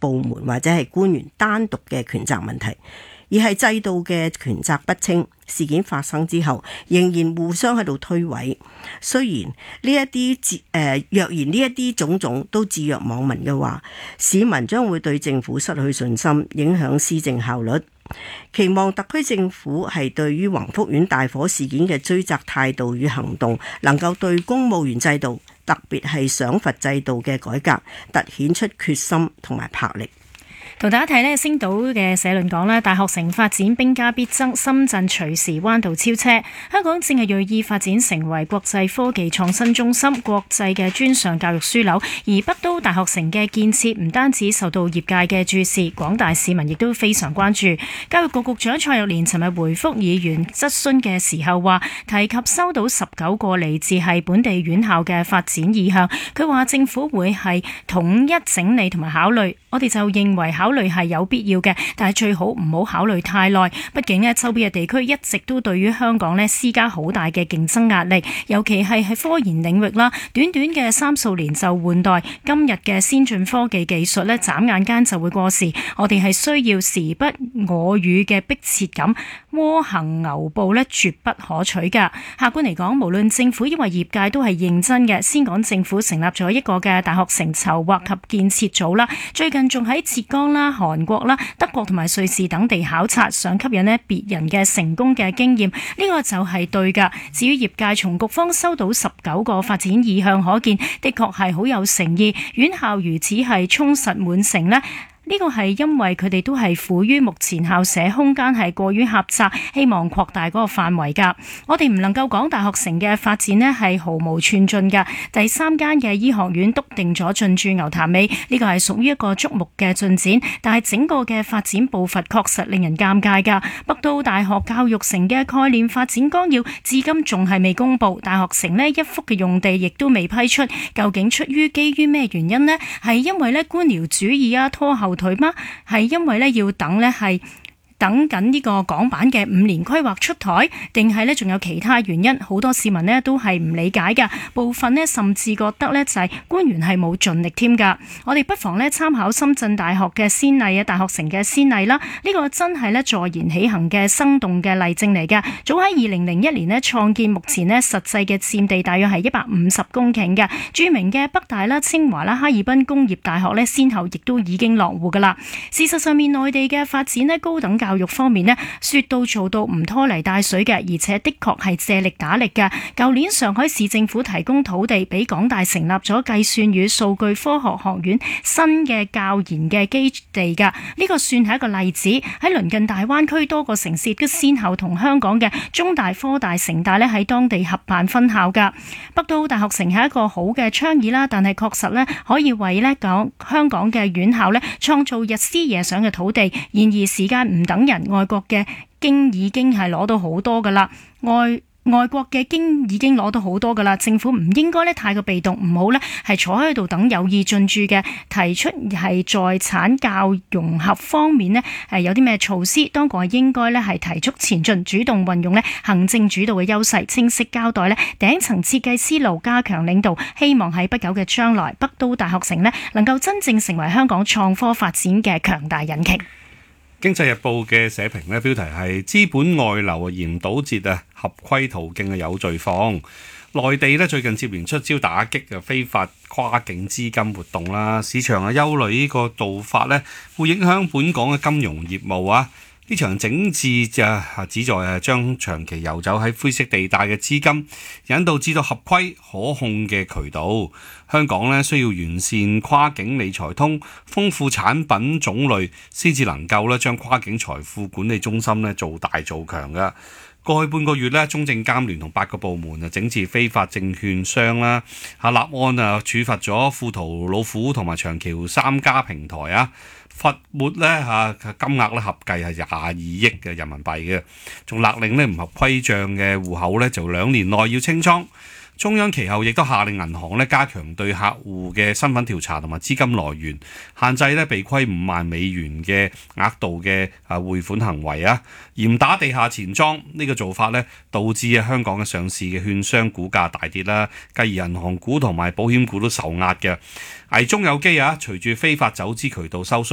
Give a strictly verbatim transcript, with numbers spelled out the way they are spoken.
部門或者係官員單獨嘅權責問題，而係制度嘅權責不清。事件發生之後，仍然互相喺度推諉。雖然呢一啲自誒，若然呢一啲種種都置若罔聞嘅話，市民將會對政府失去信心，影響施政效率。期望特區政府係對於宏福苑大火事件嘅追責態度與行動，能夠對公務員制度，特別係賞罰制度嘅改革，凸顯出決心同埋魄力。 同大家睇呢星島嘅社論講咧，大學城發展兵家必爭，深圳隨時彎道超車。香港正係銳意發展成為國際科技創新中心、國際嘅專上教育樞紐，而北都大學城嘅建設唔單止受到業界嘅注視，廣大市民亦都非常關注。教育局局長蔡若蓮尋日回覆議員質詢嘅時候話，提及收到十九個嚟自係本地院校嘅發展意向，佢話政府會係統一整理同埋考慮。我哋就認為考慮係有必要嘅，但係最好唔好考慮太耐。畢竟呢，周邊嘅地區一直都對於香港呢施加好大嘅競爭壓力，尤其係喺科研領域啦。短短嘅三數年就換代，今日嘅先進科技技術呢，眨眼間就會過時。我哋係需要時不我與嘅迫切感，窩行牛步呢絕不可取㗎。客觀嚟講，無論政府抑或業界都係認真嘅。先講政府成立咗一個嘅大學城籌劃及建設組啦，最近仲喺浙江啦、韓國啦、德國同埋瑞士等地考察，想吸引呢別人嘅成功嘅經驗，呢、這個就係對㗎。至於業界從局方收到十九個發展意向，可見的確係好有誠意。院校如此係充實滿城呢。呢個係因為佢哋都係苦於目前校舍空間係過於狹窄，希望擴大嗰個範圍㗎。我哋唔能夠講大學城嘅發展呢係毫無寸進㗎。第三間嘅醫學院篤定咗進駐牛潭尾，呢個係屬於一個矚目嘅進展，但係整個嘅發展步伐確實令人尷尬㗎。北都大學教育城嘅概念發展綱要至今仲係未公布，大學城呢一幅嘅用地亦都未批出，究竟出於基於咩原因呢？係因為呢官僚主義啊，拖後腿嗎？係因為咧要等咧係等緊呢個港版嘅五年規劃出台，定係咧仲有其他原因？好多市民咧都係唔理解㗎，部分咧甚至覺得咧就係官員係冇盡力添㗎。我哋不妨咧參考深圳大學嘅先例啊，大學城嘅先例啦，呢個真係咧坐言起行嘅生動嘅例證嚟㗎。早喺二零零一年咧創建，目前咧實際嘅佔地大約係一百五十公頃嘅。著名嘅北大啦、清華啦、哈爾濱工業大學咧，先後亦都已經落戶㗎啦。事實上面，內地嘅發展咧，高等教育方面呢，說到做到唔拖泥帶水嘅，而且的確係借力打力嘅。舊年上海市政府提供土地俾港大成立咗計算與數據科學學院新嘅教研嘅基地㗎，呢個算係一個例子。喺鄰近大灣區多個城市都先後同香港嘅中大、科大、城大呢喺當地合辦分校㗎。北都大學城係一個好嘅倡議啦，但係確實呢可以為呢港香港嘅院校呢創造日思夜想嘅土地。然而時間唔等人，外國嘅經已經係攞到好多㗎啦，外外國嘅經已經攞到好多㗎啦，政府唔應該咧太過被動，唔好咧係坐喺度等有意進駐嘅提出係在產教融合方面呢係有啲咩措施，當局係應該咧係提速前進，主動運用咧行政主導嘅優勢，清晰交代咧頂層設計思路，加強領導，希望喺不久嘅將來，北都大學城呢能夠真正成為香港創科發展嘅強大引擎。 經濟日報嘅社評咧，標題係資本外流嚴堵截啊，合規途徑嘅有序放。內地咧最近接連出招打擊嘅非法跨境資金活動啦，市場啊憂慮呢個做法咧會影響本港嘅金融業務啊。呢場整治就旨在係將長期遊走喺灰色地帶嘅資金引導至到合規可控嘅渠道。香港咧需要完善跨境理財通，豐富產品種類，先至能夠咧將跨境財富管理中心咧做大做強㗎。過去半個月咧，中證監聯同八個部門啊整治非法證券商啦，嚇立案啊處罰咗富途老虎同埋長橋三家平台啊。罰沒咧嚇金額咧合計係廿二億嘅人民幣嘅，仲勒令咧唔合規帳嘅戶口咧就兩年內要清倉。中央其後亦都下令銀行咧加強對客戶嘅身份調查同埋資金來源，限制咧被虧五萬美元嘅額度嘅啊匯款行為啊，嚴打地下錢莊。呢個做法咧導致啊香港嘅上市嘅券商股價大跌啦，繼而銀行股同埋保險股都受壓嘅。危中有機啊！隨住非法走資渠道收縮，